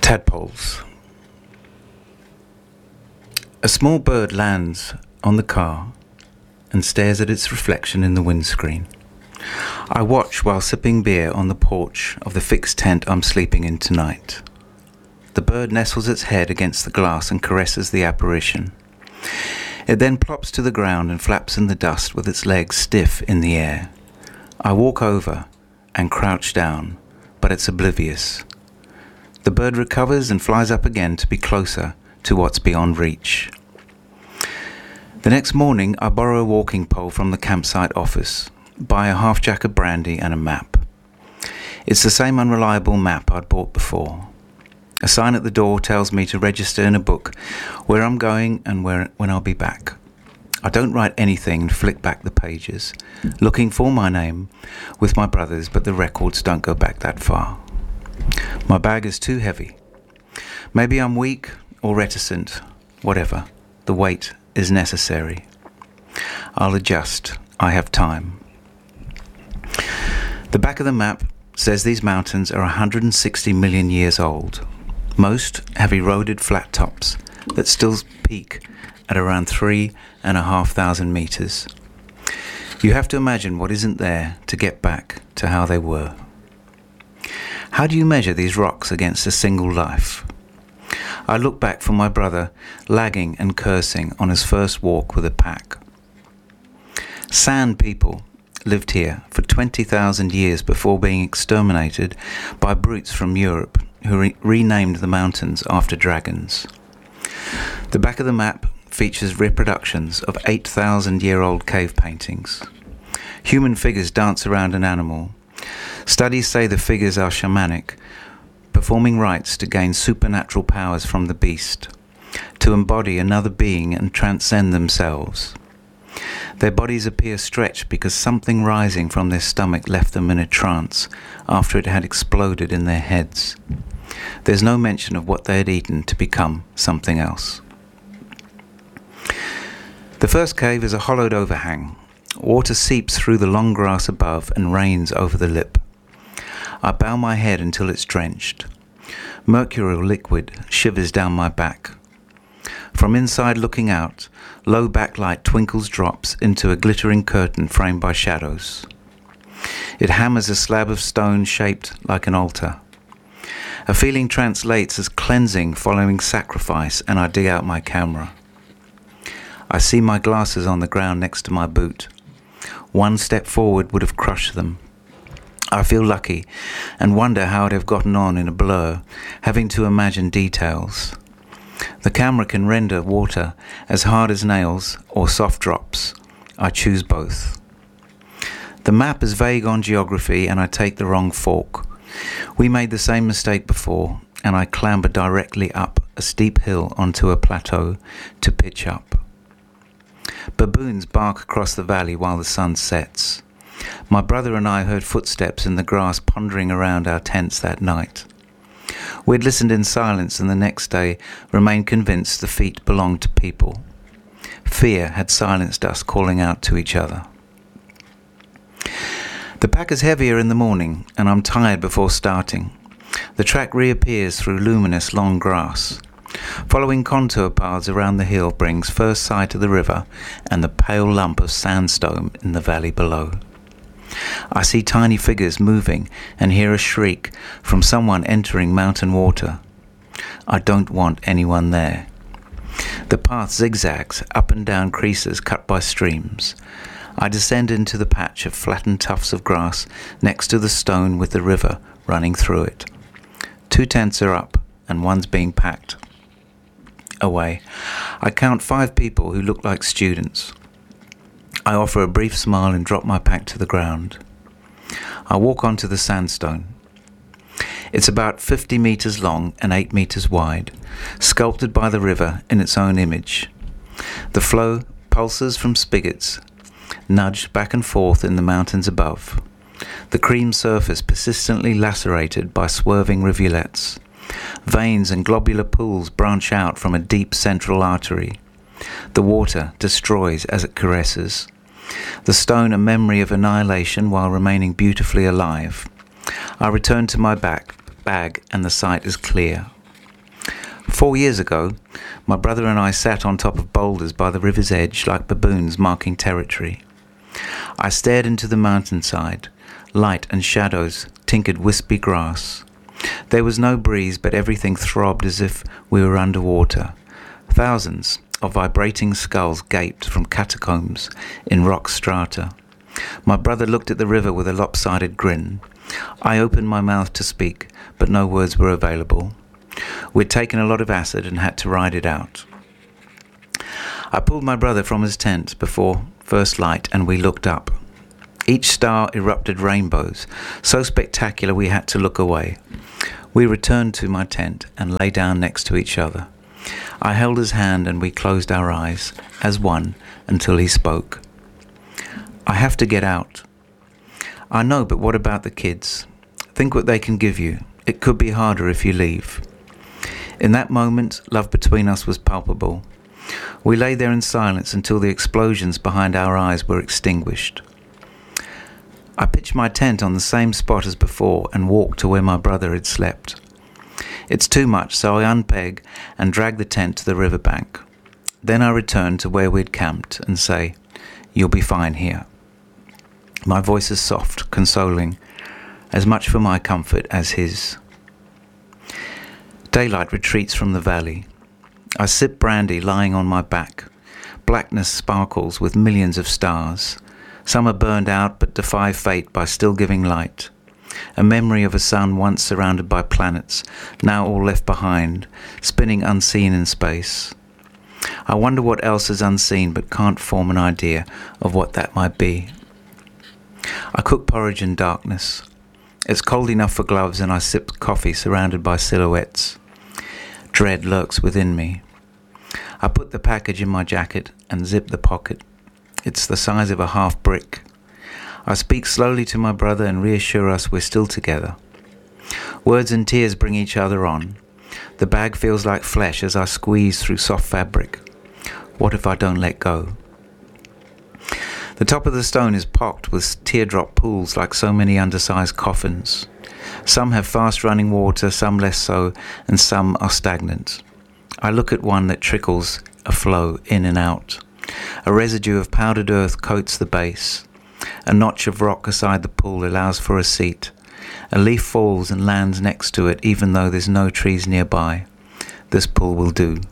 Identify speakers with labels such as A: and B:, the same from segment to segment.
A: Tadpoles. A small bird lands on the car and stares at its reflection in the windscreen. I watch while sipping beer on the porch of the fixed tent I'm sleeping in tonight. The bird nestles its head against the glass and caresses the apparition. It then plops to the ground and flaps in the dust with its legs stiff in the air. I walk over and crouch down, but it's oblivious. The bird recovers and flies up again to be closer to what's beyond reach. The next morning, I borrow a walking pole from the campsite office, buy a half jack of brandy and a map. It's the same unreliable map I'd bought before. A sign at the door tells me to register in a book where I'm going and when I'll be back. I don't write anything and flick back the pages, looking for my name with my brothers, but the records don't go back that far. My bag is too heavy. Maybe I'm weak or reticent, whatever. The weight is necessary. I'll adjust. I have time. The back of the map says these mountains are 160 million years old. Most have eroded flat tops that still peak at around 3,500 meters. You have to imagine what isn't there to get back to how they were. How do you measure these rocks against a single life? I look back for my brother lagging and cursing on his first walk with a pack. Sand people lived here for 20,000 years before being exterminated by brutes from Europe who renamed the mountains after dragons. The back of the map features reproductions of 8,000-year-old cave paintings. Human figures dance around an animal. Studies say the figures are shamanic, performing rites to gain supernatural powers from the beast, to embody another being and transcend themselves. Their bodies appear stretched because something rising from their stomach left them in a trance after it had exploded in their heads. There's no mention of what they had eaten to become something else. The first cave is a hollowed overhang. Water seeps through the long grass above and rains over the lip. I bow my head until it's drenched. Mercurial liquid shivers down my back. From inside looking out, low backlight twinkles drops into a glittering curtain framed by shadows. It hammers a slab of stone shaped like an altar. A feeling translates as cleansing following sacrifice, and I dig out my camera. I see my glasses on the ground next to my boot. One step forward would have crushed them. I feel lucky and wonder how I'd have gotten on in a blur, having to imagine details. The camera can render water as hard as nails or soft drops. I choose both. The map is vague on geography and I take the wrong fork. We made the same mistake before and I clamber directly up a steep hill onto a plateau to pitch up. Baboons bark across the valley while the sun sets. My brother and I heard footsteps in the grass pondering around our tents that night. We'd listened in silence and the next day remained convinced the feet belonged to people. Fear had silenced us calling out to each other. The pack is heavier in the morning and I'm tired before starting. The track reappears through luminous long grass. Following contour paths around the hill brings first sight of the river and the pale lump of sandstone in the valley below. I see tiny figures moving and hear a shriek from someone entering mountain water. I don't want anyone there. The path zigzags up and down creases cut by streams. I descend into the patch of flattened tufts of grass next to the stone with the river running through it. 2 tents are up and one's being packed away. I count 5 people who look like students. I offer a brief smile and drop my pack to the ground. I walk onto the sandstone. It's about 50 meters long and 8 meters wide, sculpted by the river in its own image. The flow pulses from spigots, nudged back and forth in the mountains above. The cream surface persistently lacerated by swerving rivulets. Veins and globular pools branch out from a deep central artery. The water destroys as it caresses. The stone a memory of annihilation while remaining beautifully alive. I return to my bag and the sight is clear. 4 years ago, my brother and I sat on top of boulders by the river's edge like baboons marking territory. I stared into the mountainside. Light and shadows tinkered wispy grass. There was no breeze, but everything throbbed as if we were underwater. Thousands of vibrating skulls gaped from catacombs in rock strata. My brother looked at the river with a lopsided grin. I opened my mouth to speak, but no words were available. We'd taken a lot of acid and had to ride it out. I pulled my brother from his tent before first light and we looked up. Each star erupted rainbows, so spectacular we had to look away. We returned to my tent and lay down next to each other. I held his hand and we closed our eyes as one until he spoke. I have to get out. I know, but what about the kids? Think what they can give you. It could be harder if you leave. In that moment, love between us was palpable. We lay there in silence until the explosions behind our eyes were extinguished. I pitched my tent on the same spot as before and walked to where my brother had slept. It's too much, so I unpeg and drag the tent to the riverbank. Then I return to where we'd camped and say, "You'll be fine here." My voice is soft, consoling, as much for my comfort as his. Daylight retreats from the valley. I sip brandy lying on my back. Blackness sparkles with millions of stars. Some are burned out but defy fate by still giving light. A memory of a sun once surrounded by planets, now all left behind, spinning unseen in space. I wonder what else is unseen but can't form an idea of what that might be. I cook porridge in darkness. It's cold enough for gloves and I sip coffee surrounded by silhouettes. Dread lurks within me. I put the package in my jacket and zip the pocket. It's the size of a half brick. I speak slowly to my brother and reassure us we're still together. Words and tears bring each other on. The bag feels like flesh as I squeeze through soft fabric. What if I don't let go? The top of the stone is pocked with teardrop pools like so many undersized coffins. Some have fast-running water, some less so, and some are stagnant. I look at one that trickles a flow in and out. A residue of powdered earth coats the base. A notch of rock beside the pool allows for a seat. A leaf falls and lands next to it even though there's no trees nearby. This pool will do.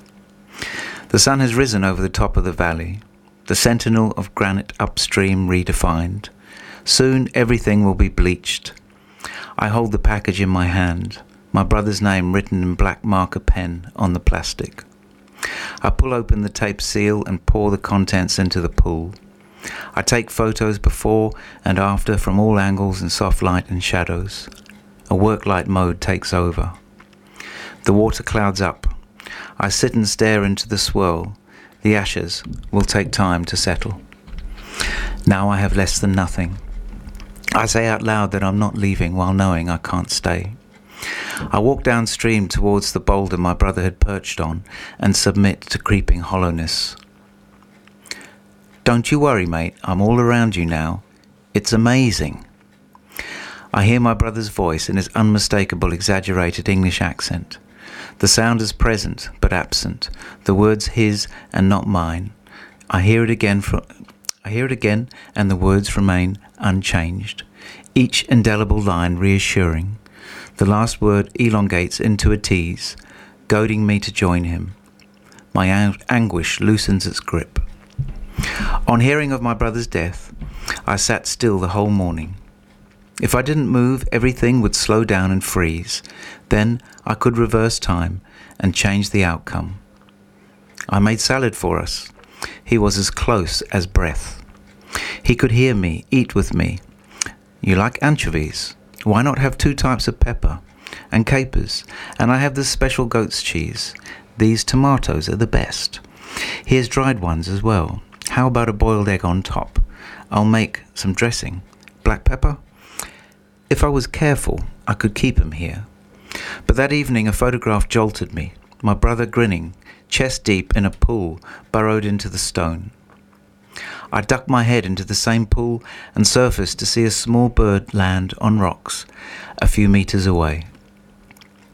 A: The sun has risen over the top of the valley. The sentinel of granite upstream redefined. Soon everything will be bleached. I hold the package in my hand, my brother's name written in black marker pen on the plastic. I pull open the tape seal and pour the contents into the pool. I take photos before and after from all angles in soft light and shadows. A work light mode takes over. The water clouds up. I sit and stare into the swirl. The ashes will take time to settle. Now I have less than nothing. I say out loud that I'm not leaving while knowing I can't stay. I walk downstream towards the boulder my brother had perched on and submit to creeping hollowness. Don't you worry, mate, I'm all around you now. It's amazing. I hear my brother's voice in his unmistakable exaggerated English accent. The sound is present but absent, the words his and not mine. I hear it again and the words remain unchanged, each indelible line reassuring. The last word elongates into a tease, goading me to join him. My anguish loosens its grip. On hearing of my brother's death, I sat still the whole morning. If I didn't move, everything would slow down and freeze. Then I could reverse time and change the outcome. I made salad for us. He was as close as breath. He could hear me, eat with me. You like anchovies? Why not have 2 types of pepper and capers? And I have this special goat's cheese. These tomatoes are the best. Here's dried ones as well. How about a boiled egg on top? I'll make some dressing. Black pepper? If I was careful, I could keep him here. But that evening a photograph jolted me. My brother grinning, chest deep in a pool burrowed into the stone. I ducked my head into the same pool and surfaced to see a small bird land on rocks a few meters away.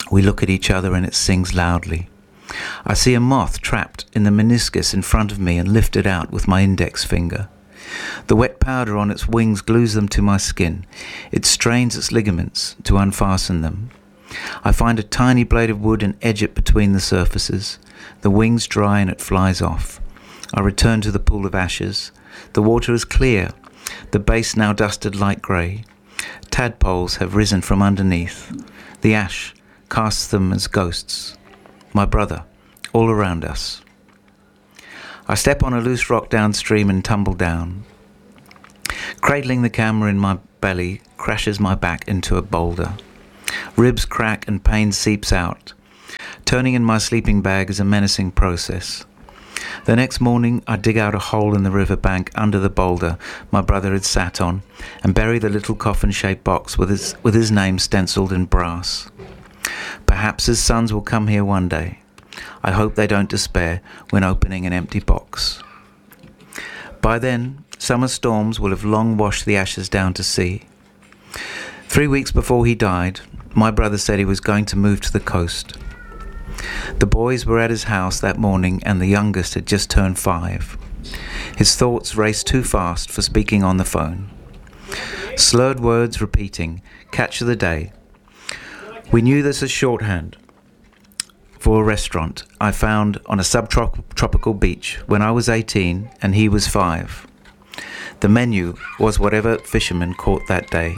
A: We look at each other and it sings loudly. I see a moth trapped in the meniscus in front of me and lift it out with my index finger. The wet powder on its wings glues them to my skin. It strains its ligaments to unfasten them. I find a tiny blade of wood and edge it between the surfaces. The wings dry and it flies off. I return to the pool of ashes. The water is clear, the base now dusted light grey. Tadpoles have risen from underneath. The ash casts them as ghosts. My brother, all around us. I step on a loose rock downstream and tumble down. Cradling the camera in my belly crashes my back into a boulder. Ribs crack and pain seeps out. Turning in my sleeping bag is a menacing process. The next morning I dig out a hole in the river bank under the boulder my brother had sat on and bury the little coffin-shaped box with his name stenciled in brass. Perhaps his sons will come here one day. I hope they don't despair when opening an empty box. By then, summer storms will have long washed the ashes down to sea. 3 weeks before he died, my brother said he was going to move to the coast. The boys were at his house that morning and the youngest had just turned 5. His thoughts raced too fast for speaking on the phone. Slurred words repeating, "Catch of the day." We knew this as shorthand for a restaurant I found on a subtropical beach when I was 18 and he was 5. The menu was whatever fisherman caught that day.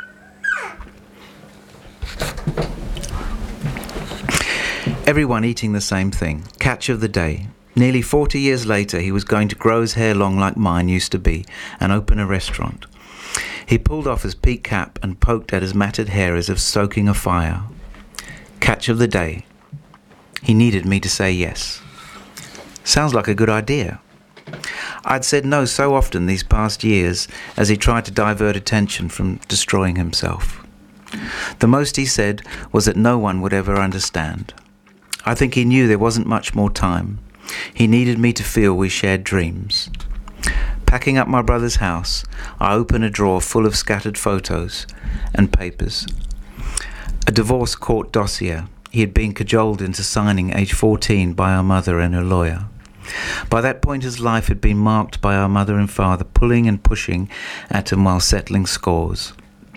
A: Everyone eating the same thing, catch of the day. Nearly 40 years later, he was going to grow his hair long like mine used to be and open a restaurant. He pulled off his peak cap and poked at his matted hair as if stoking a fire. Catch of the day. He needed me to say yes. Sounds like a good idea. I'd said no so often these past years as he tried to divert attention from destroying himself. The most he said was that no one would ever understand. I think he knew there wasn't much more time. He needed me to feel we shared dreams. Packing up my brother's house, I open a drawer full of scattered photos and papers. A divorce court dossier he had been cajoled into signing age 14 by our mother and her lawyer. By that point his life had been marked by our mother and father pulling and pushing at him while settling scores.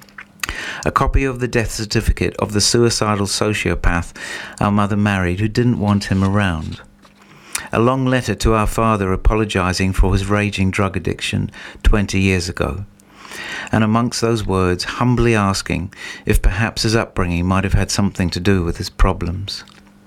A: A copy of the death certificate of the suicidal sociopath our mother married who didn't want him around. A long letter to our father apologizing for his raging drug addiction 20 years ago. And amongst those words, humbly asking if perhaps his upbringing might have had something to do with his problems.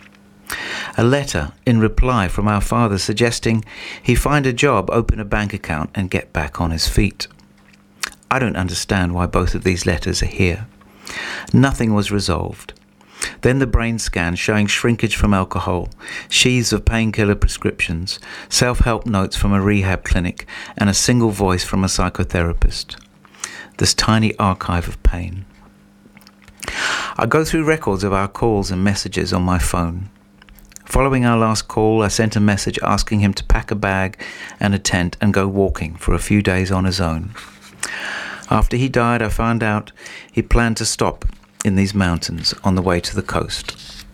A: A letter in reply from our father suggesting he find a job, open a bank account and get back on his feet. I don't understand why both of these letters are here. Nothing was resolved. Then the brain scan showing shrinkage from alcohol, sheaths of painkiller prescriptions, self-help notes from a rehab clinic, and a single voice from a psychotherapist. This tiny archive of pain. I go through records of our calls and messages on my phone. Following our last call, I sent a message asking him to pack a bag and a tent and go walking for a few days on his own. After he died, I found out he planned to stop in these mountains on the way to the coast.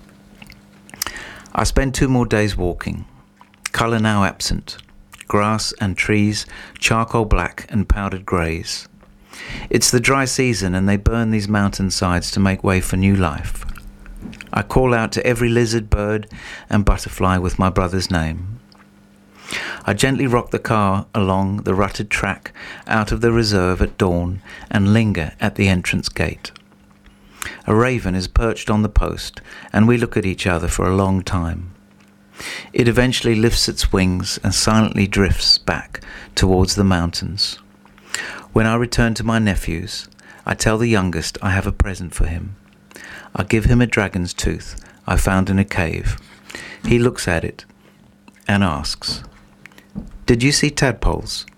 A: I spent 2 more days walking. Colour now absent. Grass and trees, charcoal black and powdered greys. It's the dry season and they burn these mountainsides to make way for new life. I call out to every lizard, bird and butterfly with my brother's name. I gently rock the car along the rutted track out of the reserve at dawn and linger at the entrance gate. A raven is perched on the post and we look at each other for a long time. It eventually lifts its wings and silently drifts back towards the mountains. When I return to my nephews, I tell the youngest I have a present for him. I give him a dragon's tooth I found in a cave. He looks at it and asks, "Did you see tadpoles?"